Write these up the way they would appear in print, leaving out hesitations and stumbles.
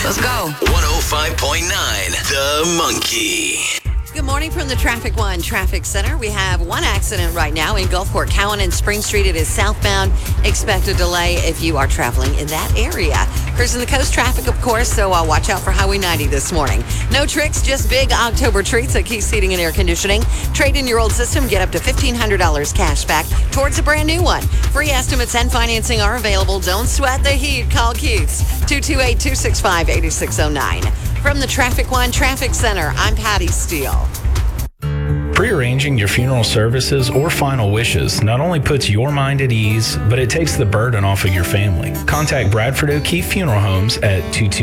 Let's go. 105.9 The Monkey. Good morning from the Traffic One Traffic Center. We have one accident right now in Gulfport, Cowan and Spring Street. It is southbound. Expect a delay if you are traveling in that area. Cruising the coast traffic, of course, so watch out for Highway 90 this morning. No tricks, just big October treats at Keith's Heating and Air Conditioning. Trade in your old system, get up to $1,500 cash back towards a brand new one. Free estimates and financing are available. Don't sweat the heat. Call Keith's 228-265-8609. From the Traffic One Traffic Center, I'm Patty Steele. Prearranging your funeral services or final wishes not only puts your mind at ease, but it takes the burden off of your family. Contact Bradford O'Keefe Funeral Homes at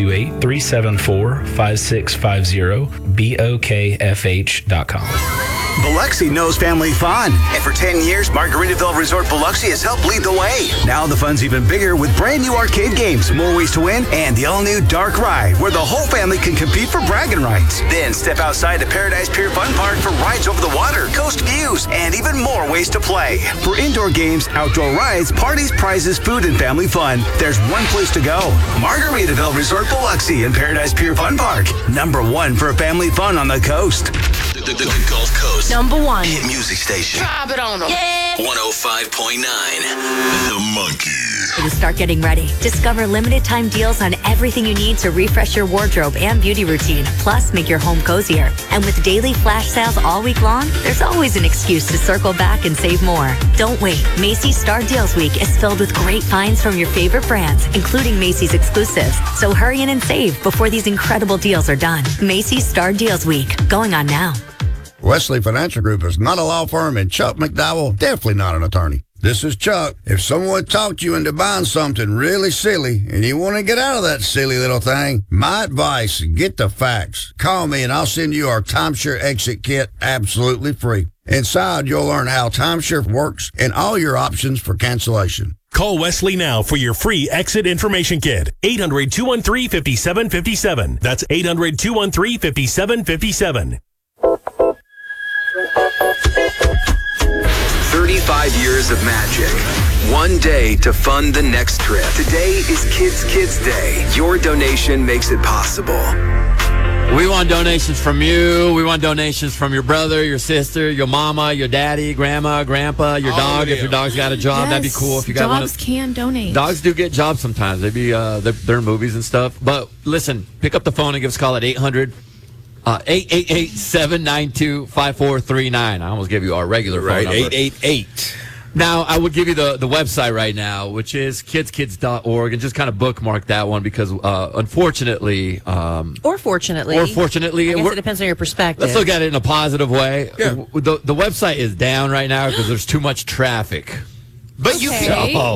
228-374-5650, BOKFH.com. Biloxi knows family fun. And for 10 years, Margaritaville Resort Biloxi has helped lead the way. Now the fun's even bigger with brand new arcade games, more ways to win, and the all-new Dark Ride, where the whole family can compete for bragging rights. Then step outside the Paradise Pier Fun Park for rides over the water, coast views, and even more ways to play. For indoor games, outdoor rides, parties, prizes, food, and family fun, there's one place to go. Margaritaville Resort Biloxi and Paradise Pier Fun Park. Number one for family fun on the coast. The Gulf Coast. Number one. Hit music station. Drop it on them. Yeah. 105.9 The Monkey. To start getting ready. Discover limited time deals on everything you need to refresh your wardrobe and beauty routine, plus make your home cozier. And with daily flash sales all week long, there's always an excuse to circle back and save more. Don't wait. Macy's Star Deals Week is filled with great finds from your favorite brands, including Macy's exclusives. So hurry in and save before these incredible deals are done. Macy's Star Deals Week, going on now. Wesley Financial Group is not a law firm, and Chuck McDowell, definitely not an attorney. This is Chuck. If someone talked you into buying something really silly and you want to get out of that silly little thing, my advice, get the facts. Call me and I'll send you our timeshare exit kit absolutely free. Inside, you'll learn how timeshare works and all your options for cancellation. Call Wesley now for your free exit information kit. 800-213-5757. That's 800-213-5757. 35 years of magic. One day to fund the next trip. Today is Kids Day. Your donation makes it possible. We want donations from you. We want donations from your brother, your sister, your mama, your daddy, grandma, grandpa, your dog. If your dog's got a job, that'd be cool. If you got dogs can donate. Dogs do get jobs sometimes. They're in movies and stuff. But listen, pick up the phone and give us a call at 888-792-5439. I almost gave you our regular phone number. 888. Now, I would give you the website right now, which is kidskids.org, and just kind of bookmark that one because, unfortunately... Or fortunately. I guess it depends on your perspective. Let's look at it in a positive way. Yeah. The website is down right now because there's too much traffic. But you can...